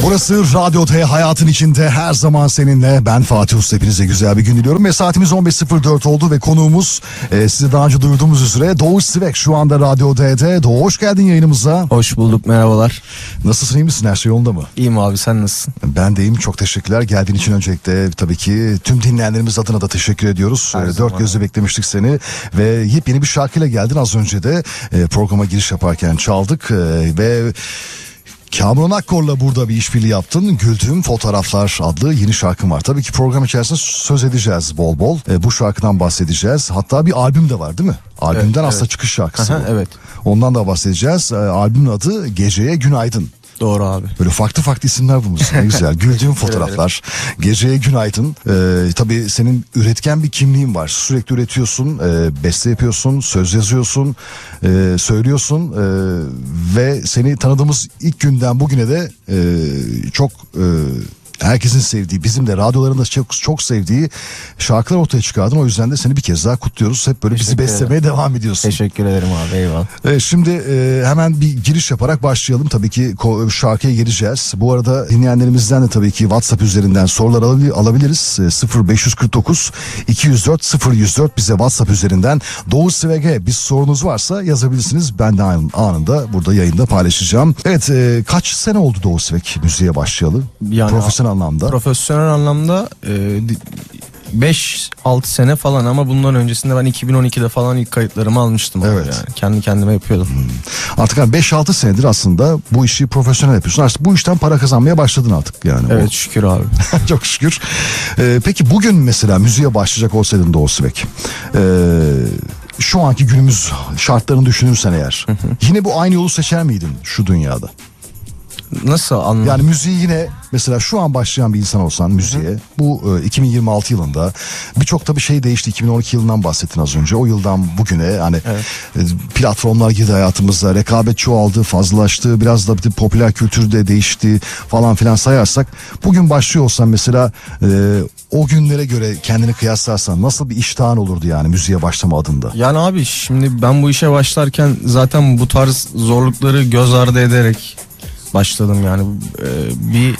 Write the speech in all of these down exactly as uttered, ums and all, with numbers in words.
Burası Radyo T, hayatın içinde her zaman seninle. Ben Fatih Usta, hepinize güzel bir gün diliyorum ve saatimiz on beş sıfır dört oldu ve konuğumuz e, size daha önce duyurduğumuz üzere Doğuş Sivek şu anda Radyo T'de. Doğu, hoş geldin yayınımıza. Hoş bulduk, merhabalar. Nasılsın, iyi misin, her şey yolunda mı? İyiyim abi, sen nasılsın? Ben de iyiyim, çok teşekkürler. Geldiğin için öncelikle tabii ki tüm dinleyenlerimiz adına da teşekkür ediyoruz. Her Dört zaman. gözle beklemiştik seni ve yepyeni bir şarkıyla geldin. Az önce de e, programa giriş yaparken çaldık e, ve... Kamuran Akkor'la burada bir işbirliği yaptın. Güldüğüm Fotoğraflar adlı yeni şarkın var. Tabii ki program içerisinde söz edeceğiz bol bol. E, bu şarkıdan bahsedeceğiz. Hatta bir albüm de var değil mi? Albümden Evet, aslında evet. çıkış şarkısı. Aha, bu. evet. Ondan da bahsedeceğiz. E, albümün adı Geceye Günaydın. Doğru abi. Böyle farklı farklı isimler bulmuşsun. Ne güzel. Güldüğüm Fotoğraflar. Geceye Günaydın. Ee, tabii senin üretken bir kimliğin var. Sürekli üretiyorsun, e, beste yapıyorsun, söz yazıyorsun, e, söylüyorsun e, ve seni tanıdığımız ilk günden bugüne de e, çok... E, herkesin sevdiği, bizim de radyolarında çok çok sevdiği şarkılar ortaya çıkardın. O yüzden de seni bir kez daha kutluyoruz. Hep böyle bizi Teşekkür beslemeye ederim. devam ediyorsun. Teşekkür ederim abi, eyvallah. Evet, şimdi e, hemen bir giriş yaparak başlayalım. Tabii ki ko- şarkıya gireceğiz. Bu arada dinleyenlerimizden de tabii ki WhatsApp üzerinden sorular alabil- alabiliriz. E, sıfır beş kırk dokuz iki yüz dört sıfır yüz dört bize WhatsApp üzerinden Doğu Sivek'e bir sorunuz varsa yazabilirsiniz. Ben de an- anında burada yayında paylaşacağım. Evet, e, kaç sene oldu Doğu Sivek müziğe başlayalı? Yani Profesyonel anlamda. Profesyonel anlamda beş altı sene falan, ama bundan öncesinde ben iki bin on ikide falan ilk kayıtlarımı almıştım. Evet. Yani. Kendi kendime yapıyordum. Hmm. Artık hani beş altı senedir aslında bu işi profesyonel yapıyorsun. Artık bu işten para kazanmaya başladın artık yani. Evet, şükür abi. Çok şükür. Ee, peki bugün mesela müziğe başlayacak olsaydın Doğu Sivek, ee, şu anki günümüz şartlarını düşünürsen eğer, yine bu aynı yolu seçer miydin şu dünyada? Nasıl anladın? Yani müziği yine mesela şu an başlayan bir insan olsan müziğe, hı hı. bu e, iki bin yirmi altı yılında birçok tabii şey değişti. iki bin on iki yılından bahsettin az önce. O yıldan bugüne hani evet. e, platformlar girdi hayatımıza, rekabet çoğaldı, fazlalaştı, biraz da bir popüler kültür de değişti falan filan sayarsak, bugün başlıyor olsan mesela e, o günlere göre kendini kıyaslarsan nasıl bir iştahın olurdu yani müziğe başlama adında? Yani abi, şimdi ben bu işe başlarken zaten bu tarz zorlukları göz ardı ederek başladım yani. Ee, bir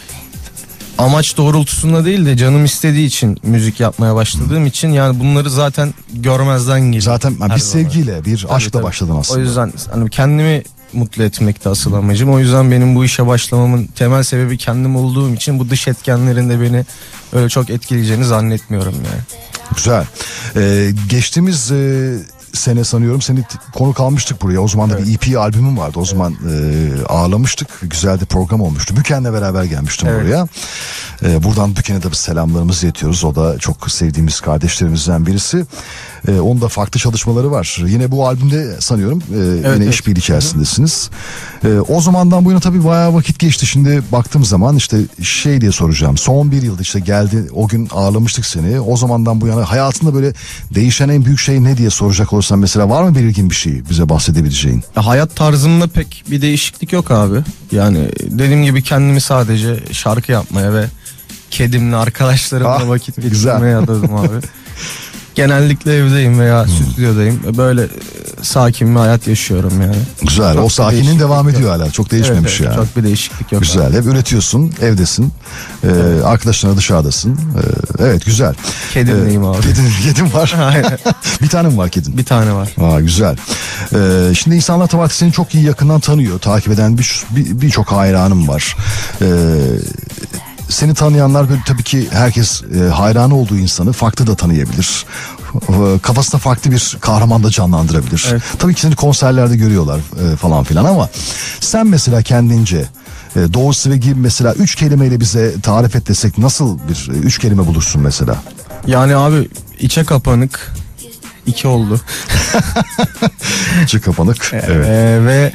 amaç doğrultusunda değil de canım istediği için müzik yapmaya başladığım hmm. için yani bunları zaten görmezden geliyorum. Zaten yani bir sevgiyle, bir tabii, aşkla tabii. başladın aslında. O yüzden hani kendimi mutlu etmekte asıl amacım. O yüzden benim bu işe başlamamın temel sebebi kendim olduğum için bu dış etkenlerin de beni öyle çok etkileyeceğini zannetmiyorum yani. Güzel. Ee, geçtiğimiz e, sene sanıyorum seni t- konuk almıştık buraya. O zaman da evet. bir E P albümün vardı. O evet. zaman e, ağırlamıştık. Güzel de program olmuştu. Büken'le beraber gelmiştim evet. buraya. E, buradan Büken'e de bir selamlarımızı iletiyoruz. O da çok sevdiğimiz kardeşlerimizden birisi. E, onun da farklı çalışmaları var. Yine bu albümde sanıyorum e, evet, yine evet. işbirliği içerisindesiniz. E, o zamandan bu yana tabii bayağı vakit geçti. Şimdi baktığım zaman işte şey diye soracağım. Son bir yılda işte geldi, o gün ağırlamıştık seni. O zamandan bu yana hayatında böyle değişen en büyük şey ne diye soracak olursan mesela, var mı belirgin bir şey bize bahsedebileceğin? Ya hayat tarzımda pek bir değişiklik yok abi. Yani dediğim gibi kendimi sadece şarkı yapmaya ve kedimle, arkadaşlarımla ah, vakit geçirmeye adadım abi. Genellikle evdeyim veya hmm. stüdyodayım. Böyle sakin bir hayat yaşıyorum yani. Güzel. Çok o sakinin devam ediyor yok. Hala. Çok değişmemiş evet, evet, yani. Çok bir değişiklik yok. Güzel. Abi. Hep üretiyorsun, evdesin. Ee, evet. Arkadaşlarına dışarıdasın. Ee, evet, güzel. Kedimleyim ee, abi. Kedin, kedin var. Aynen. Bir tane mi var kedin? Bir tane var. Aa, güzel. Ee, şimdi insanlar tabii seni çok iyi yakından tanıyor. Takip eden birçok bir, bir hayranım var. Ee, Seni tanıyanlar böyle tabii ki herkes e, hayranı olduğu insanı farklı da tanıyabilir. E, kafasında farklı bir kahraman da canlandırabilir. Evet. Tabii ki seni konserlerde görüyorlar e, falan filan, ama sen mesela kendince e, Doğu Sivek'i mesela üç kelimeyle bize tarif et desek nasıl bir e, üç kelime bulursun mesela? Yani abi, içe kapanık, iki oldu. İçe kapanık. E, evet. E, ve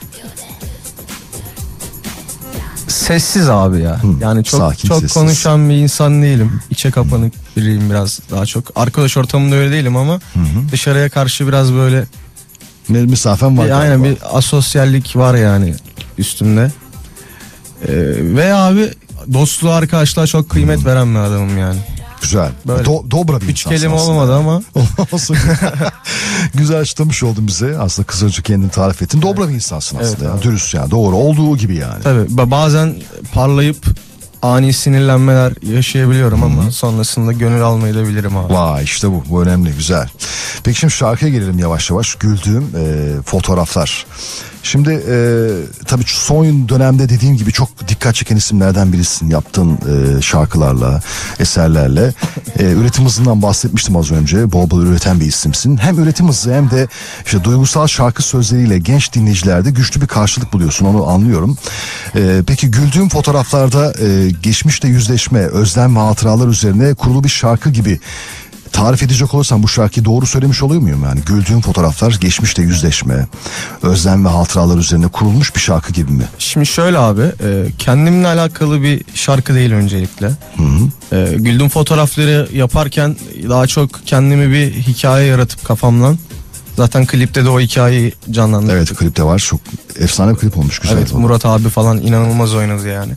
sessiz abi ya. Hmm, yani çok sakin, çok sessiz. Konuşan bir insan değilim. İçe kapanık biriyim biraz daha çok. Arkadaş ortamında öyle değilim ama hı hı. dışarıya karşı biraz böyle mesafen var. Bir, aynen bir asosyallik var yani üstümde. Ee, ve abi dostluğa, arkadaşlığa çok kıymet hmm. veren bir adamım yani. Güzel. Do- dobra bir Üç kelime olmadı ama. Güzel açıklamış oldun bize. Aslında kısaca kendini tarif ettin. Dobra evet. bir insansın aslında. Evet, yani. Dürüst yani. Doğru. Olduğu gibi yani. Tabii. Bazen parlayıp ani sinirlenmeler yaşayabiliyorum hmm. ama sonrasında gönül almayı da bilirim abi. Vay işte bu. Bu önemli. Güzel. Peki şimdi şarkıya gelelim yavaş yavaş. Güldüğüm e, fotoğraflar. Şimdi e, tabii son dönemde dediğim gibi çok dikkat çeken isimlerden birisin yaptığın e, şarkılarla, eserlerle. E, üretim hızından bahsetmiştim az önce. Bol bol üreten bir isimsin. Hem üretim hızı hem de işte duygusal şarkı sözleriyle genç dinleyicilerde güçlü bir karşılık buluyorsun, onu anlıyorum. E, peki güldüğüm fotoğraflarda e, geçmişle yüzleşme, özlem ve hatıralar üzerine kurulu bir şarkı gibi tarif edecek olursam bu şarkıyı doğru söylemiş oluyor muyum yani? Güldüğüm fotoğraflar geçmişte yüzleşme, özlem ve hatıralar üzerine kurulmuş bir şarkı gibi mi? Şimdi şöyle abi, e, kendimle alakalı bir şarkı değil öncelikle. Hı hı. E, güldüğüm fotoğrafları yaparken daha çok kendimi bir hikaye yaratıp kafamdan. Zaten klipte de o hikayeyi canlandırdık. Evet, klipte var. Çok efsane bir klip olmuş. Güzel. Evet, Murat abi falan inanılmaz oynadı yani.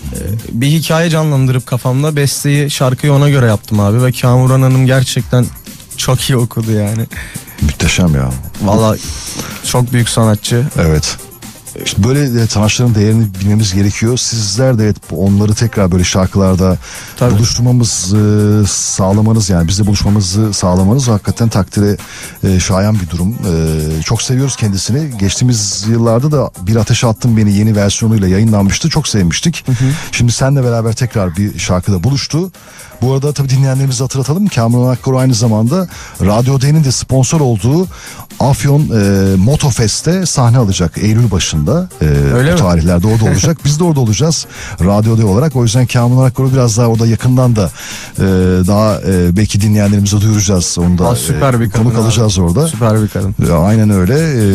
Bir hikaye canlandırıp kafamda besteyi, şarkıyı ona göre yaptım abi ve Kamuran Hanım gerçekten çok iyi okudu yani. Muhteşem ya. Vallahi çok büyük sanatçı. Evet. İşte böyle sanatçıların değerini bilmemiz gerekiyor. Sizler de evet onları tekrar böyle şarkılarda Tabii. buluşturmamız, e, sağlamanız yani bizle buluşmamızı sağlamanız hakikaten takdire e, şayan bir durum. E, çok seviyoruz kendisini. Geçtiğimiz yıllarda da Bir Ateşe Attın Beni yeni versiyonuyla yayınlanmıştı. Çok sevmiştik. Hı hı. Şimdi seninle beraber tekrar bir şarkıda buluştu. Bu arada tabii dinleyenlerimizi hatırlatalım. Kamuran Akkor aynı zamanda Radyo D'nin de sponsor olduğu Afyon e, Motofest'te sahne alacak Eylül başında. E, Öyle bu mi? Tarihlerde orada olacak. Biz de orada olacağız Radyo D olarak. O yüzden Kamuran Akkor'u biraz daha orada yakından da e, daha e, belki dinleyenlerimize duyuracağız. Onu da Aa, süper bir e, konuk alacağız orada. Süper bir kadın. E, aynen öyle.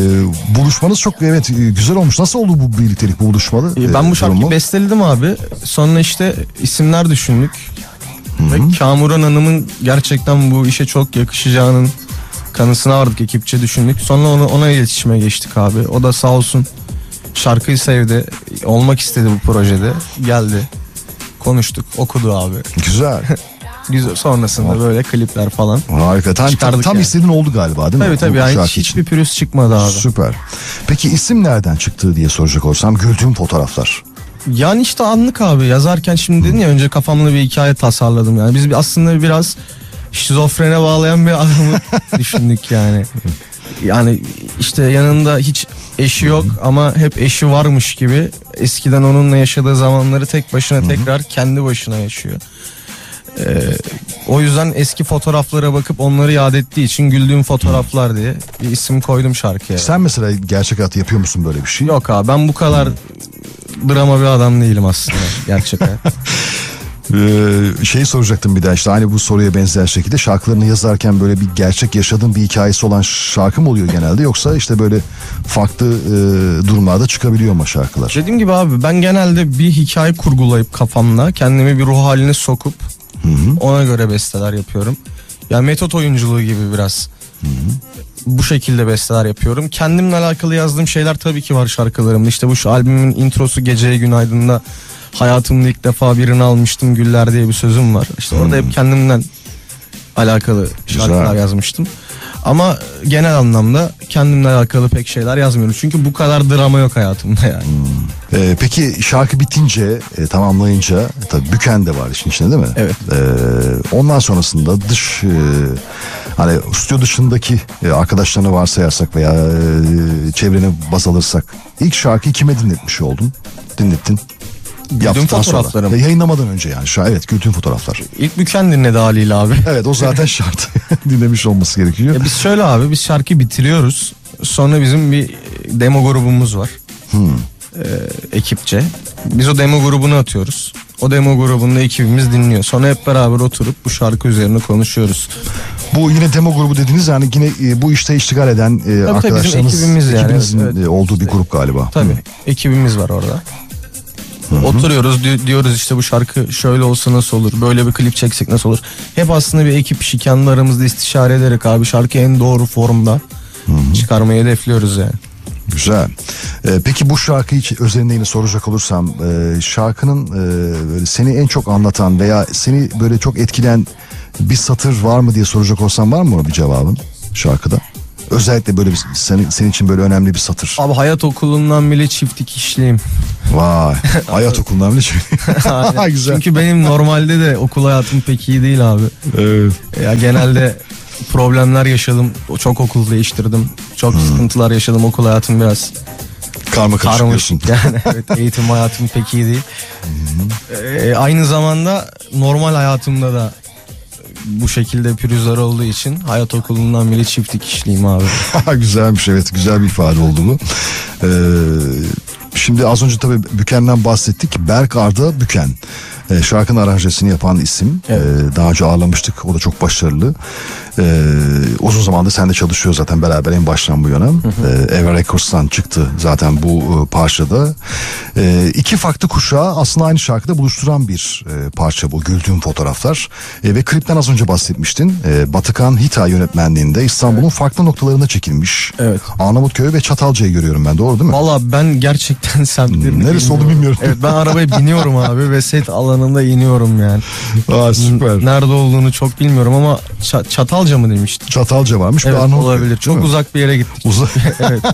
E, buluşmanız çok evet güzel olmuş. Nasıl oldu bu birliktelik, bu buluşmalı? E, ben bu şarkıyı durumu? besteledim abi. Sonra işte isimler düşündük. Hı-hı. Ve Kamuran Hanım'ın gerçekten bu işe çok yakışacağının kanısına vardık, ekipçe düşündük. Sonra onu, ona iletişime geçtik abi. O da sağ olsun şarkıyı sevdi. Olmak istedi bu projede. Geldi. Konuştuk. Okudu abi. Güzel. Güzel. Sonrasında böyle klipler falan. Harika. Tam, tam, tam yani. istediğin oldu galiba değil mi? Tabii tabii. Yani hiç, hiçbir pürüz çıkmadı abi. Süper. Peki isim nereden çıktı diye soracak olsam, güldüğüm fotoğraflar. Yani işte anlık abi, yazarken şimdi dedin ya, önce kafamda bir hikaye tasarladım yani. Biz aslında biraz şizofrene bağlayan bir adamı düşündük yani. Yani işte yanında hiç eşi yok ama hep eşi varmış gibi, eskiden onunla yaşadığı zamanları tek başına tekrar kendi başına yaşıyor. Ee, o yüzden eski fotoğraflara bakıp onları yad ettiği için güldüğüm fotoğraflar diye bir isim koydum şarkıya. Sen mesela gerçek hayat yapıyor musun böyle bir şey? Yok abi, ben bu kadar drama bir adam değilim aslında gerçekten. Ee, şeyi soracaktım bir daha, işte aynı bu soruya benzer şekilde şarkılarını yazarken böyle bir gerçek yaşadığın bir hikayesi olan şarkı mı oluyor genelde, yoksa işte böyle farklı e, durumlarda çıkabiliyor mu şarkılar? Dediğim gibi abi, ben genelde bir hikaye kurgulayıp kafamda kendimi bir ruh haline sokup Hı-hı. ona göre besteler yapıyorum. Yani metot oyunculuğu gibi biraz. Hı-hı. Bu şekilde besteler yapıyorum. Kendimle alakalı yazdığım şeyler tabii ki var şarkılarımda. İşte bu şu albümün introsu Geceye Günaydın'da hayatımda ilk defa birini almıştım güller diye bir sözüm var. İşte orada hmm. hep kendimden alakalı şarkılar Güzel. yazmıştım. Ama genel anlamda kendimle alakalı pek şeyler yazmıyorum. Çünkü bu kadar drama yok hayatımda yani. Hmm. Ee, peki şarkı bitince, e, tamamlayınca tabii Büken de var işin içinde değil mi? Evet. Ee, ondan sonrasında dış e, hani stüdyo dışındaki e, arkadaşlarını varsayarsak veya e, çevreni baz alırsak, ilk şarkıyı kime dinletmiş oldun? Dinlettin. Güldüğüm fotoğraflarım. Yayınlamadan önce yani. Şu, evet, güldüğüm fotoğraflar. İlk Büken dinledi haliyle abi. Evet, o zaten şart. Dinlemiş olması gerekiyor. Ya biz şöyle abi, biz şarkıyı bitiriyoruz. Sonra bizim bir demo grubumuz var. Hmm. Ee, ekipçe. Biz o demo grubunu atıyoruz. O demo grubunda ekibimiz dinliyor. Sonra hep beraber oturup bu şarkı üzerine konuşuyoruz. Bu yine demo grubu dediğiniz yani yine e, bu işte iştigal eden e, arkadaşlarımız, ekibimiz yani. ekibimizin evet, evet. olduğu bir grup galiba. Tabii. Hı. Ekibimiz var orada. Hı-hı. Oturuyoruz di- diyoruz işte bu şarkı şöyle olsa nasıl olur, böyle bir klip çeksek nasıl olur. Hep aslında bir ekip işi, kendi aramızda istişare ederek abi şarkıyı en doğru formda Hı-hı. çıkarmayı hedefliyoruz yani. Güzel. Ee, peki bu şarkı hiç özelinde yine soracak olursam, e, şarkının e, böyle seni en çok anlatan veya seni böyle çok etkileyen bir satır var mı diye soracak olsam, var mı bir cevabın şarkıda? Özellikle böyle bir, senin, senin için böyle önemli bir satır. Abi hayat okulundan bile çift dikişliyim. Vay. Hayat okulundan bile çift. Güzel. Çünkü benim normalde de okul hayatım pek iyi değil abi. Evet. Ya genelde problemler yaşadım. Çok okul değiştirdim. Çok hmm. sıkıntılar yaşadım. Okul hayatım biraz karma karışık diyorsun. Yani evet, eğitim hayatım pek iyi değil. Ee, aynı zamanda normal hayatımda da bu şekilde pürüzler olduğu için hayat okulundan bile çift dikişliyim abi. Güzelmiş, evet, güzel bir ifade oldu bu. Ee, şimdi az önce tabii Büken'den bahsettik. Berk Arda Büken. Ee, şarkının aranjesini yapan isim. Evet. Ee, daha önce ağırlamıştık. O da çok başarılı. Ee, uzun zamandır seninle çalışıyor zaten beraber en baştan bu yana. Ee, Eva Records'tan çıktı zaten bu e, parçada. Ee, iki farklı kuşağı aslında aynı şarkıda buluşturan bir e, parça bu. Güldüğüm fotoğraflar. E, ve klipten az önce bahsetmiştin. E, Batıkan Hita yönetmenliğinde İstanbul'un evet. farklı noktalarında çekilmiş. Evet. Arnavutköy ve Çatalca'yı görüyorum ben, doğru değil mi? Valla ben gerçekten semtlerini neresi oldu bilmiyorum. Evet, ben arabaya biniyorum abi ve set alanında iniyorum yani. Aa, süper. Nerede olduğunu çok bilmiyorum ama Ç- Çatalca mı demiştin? Çatalca varmış. Evet, olabilir. Çok uzak bir yere gittik. Uzak. Evet.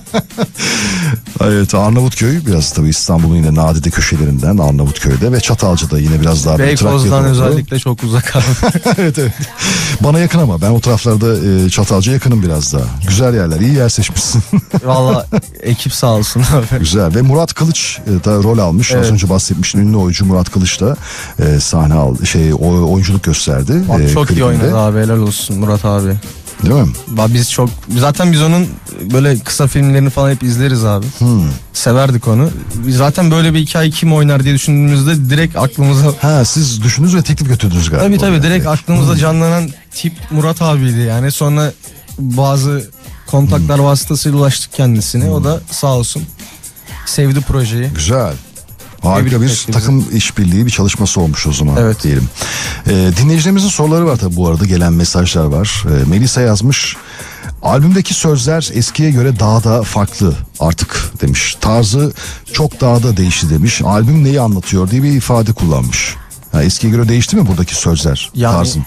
Evet, Arnavutköy biraz tabii İstanbul'un yine nadide köşelerinden, Arnavutköy'de ve Çatalca'da yine biraz daha Beykoz'dan özellikle çok uzak abi. Evet, evet. Bana yakın ama ben o taraflarda e, Çatalca yakınım biraz daha. Güzel yerler, iyi yer seçmişsin. Valla ekip sağ olsun abi. Güzel. Ve Murat Kılıç da rol almış. Evet. Az önce bahsetmiştim, ünlü oyuncu Murat Kılıç da e, sahne aldı, şey oyunculuk gösterdi. Abi e, çok klibinde. İyi oynadı abi, helal olsun Murat abi. Değil mi? Biz çok zaten biz onun böyle kısa filmlerini falan hep izleriz abi. Hmm. Severdik onu. Zaten böyle bir hikaye kim oynar diye düşündüğümüzde direkt aklımıza... Ha, siz düşündünüz ve teklif götürdünüz galiba. Tabii tabii, direkt aklımızda hmm. canlanan tip Murat abiydi yani. Sonra bazı kontaklar hmm. vasıtasıyla ulaştık kendisine. Hmm. O da sağ olsun sevdi projeyi. Güzel. Harika bir takım işbirliği, bir çalışması olmuş o zaman, evet. diyelim. Ee, dinleyicilerimizin soruları var tabii bu arada, gelen mesajlar var. Ee, Melisa yazmış. Albümdeki sözler eskiye göre daha da farklı artık demiş. Tarzı çok daha da değişti demiş. Albüm neyi anlatıyor diye bir ifade kullanmış. Yani eskiye göre değişti mi buradaki sözler, yani, tarzın?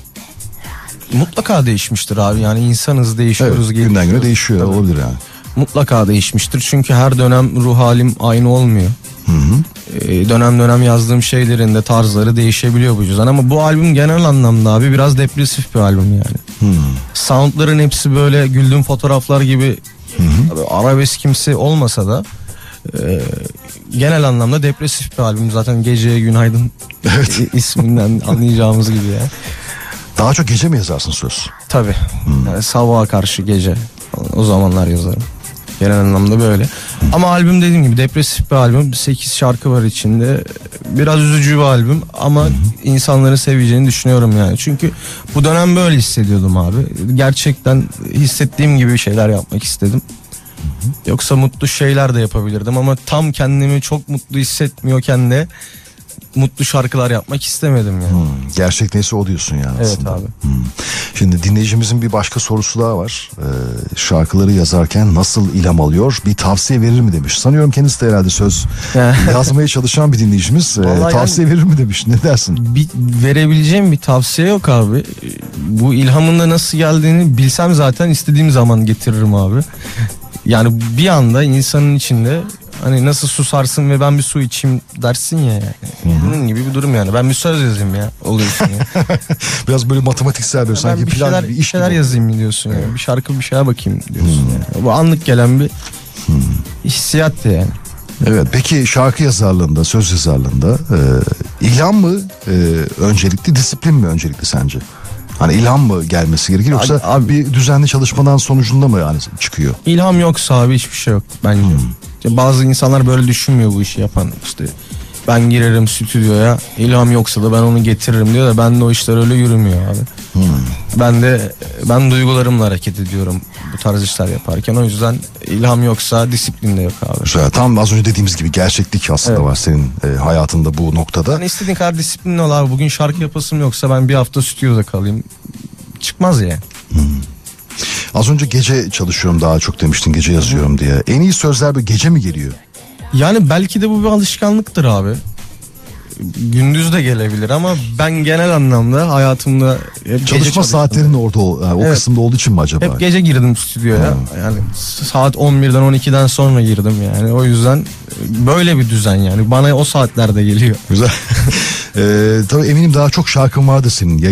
Mutlaka değişmiştir abi. Yani insanız, değişiyoruz. Evet, günden güne değişiyor, tabii. Olabilir yani. Mutlaka değişmiştir. Çünkü her dönem ruh halim aynı olmuyor. Hı hı. Ee, dönem dönem yazdığım şeylerin de tarzları değişebiliyor bu yüzden. Ama bu albüm genel anlamda abi biraz depresif bir albüm yani. Hı. Soundların hepsi böyle güldüğüm fotoğraflar gibi, hı hı. arabeskimsi olmasa da e, genel anlamda depresif bir albüm. Zaten Geceye Günaydın, evet. isminden anlayacağımız gibi ya. Daha çok gece mi yazarsın söz? Tabii. Hmm. Yani sabaha karşı gece. O zamanlar yazarım. Genel anlamda böyle. Hmm. Ama albüm dediğim gibi depresif bir albüm. sekiz şarkı var içinde. Biraz üzücü bir albüm ama hmm. insanların seveceğini düşünüyorum yani. Çünkü bu dönem böyle hissediyordum abi. Gerçekten hissettiğim gibi şeyler yapmak istedim. Hmm. Yoksa mutlu şeyler de yapabilirdim ama tam kendimi çok mutlu hissetmiyorken de mutlu şarkılar yapmak istemedim yani. Hmm, gerçek neyse o diyorsun yani evet aslında. abi. Hmm. Şimdi dinleyicimizin bir başka sorusu daha var. Ee, şarkıları yazarken nasıl ilham alıyor? Bir tavsiye verir mi demiş. Sanıyorum kendisi de herhalde söz yazmaya çalışan bir dinleyicimiz. Ee, tavsiye yani, verir mi demiş. Ne dersin? Bir, verebileceğim bir tavsiye yok abi. Bu ilhamın da nasıl geldiğini bilsem zaten istediğim zaman getiririm abi. Yani bir anda insanın içinde hani nasıl susarsın ve ben bir su içeyim dersin ya yani. Hı-hı. Bunun gibi bir durum yani. Ben bir söz yazayım ya. Oluyorsun ya. Biraz böyle matematiksel böyle sanki bir plan şeyler, gibi bir şeyler gibi diyorsun diyorsun yani. Evet. Bir şarkı bir şeye bakayım diyorsun Hı-hı. yani. Bu anlık gelen bir Hı-hı. hissiyattı yani. Evet, peki şarkı yazarlığında, söz yazarlığında e, ilham mı e, öncelikli, disiplin mi öncelikli sence? Hani ilham mı gelmesi gerekir yoksa abi, abi, bir düzenli çalışmadan sonucunda mı yani çıkıyor? İlham yoksa abi hiçbir şey yok bence. Hmm. Bazı insanlar böyle düşünmüyor bu işi yapan. İşte ben girerim stüdyoya, ilham yoksa da ben onu getiririm diyor da ben de o işler öyle yürümüyor abi. Hmm. Ben de ben duygularımla hareket ediyorum bu tarz işler yaparken. O yüzden ilham yoksa disiplin de yok abi. Güzel. Tam az önce dediğimiz gibi gerçeklik aslında evet. var senin e, hayatında bu noktada. Yani istediğin kadar disiplinli ol abi. Bugün şarkı yapasım yoksa ben bir hafta stüdyoda kalayım. Çıkmaz ya. Hmm. Az önce gece çalışıyorum daha çok demiştin, gece yazıyorum diye. En iyi sözler böyle gece mi geliyor? Yani belki de bu bir alışkanlıktır abi. gündüz de gelebilir ama ben genel anlamda hayatımda hep çalışma saatlerin orada o, yani evet. O kısımda olduğu için mi acaba? Hep gece girdim stüdyoya. Hmm. Yani saat on birden on ikiden sonra girdim yani. O yüzden böyle bir düzen yani. Bana o saatlerde geliyor. Güzel. ee, tabii eminim daha çok şarkın vardı senin.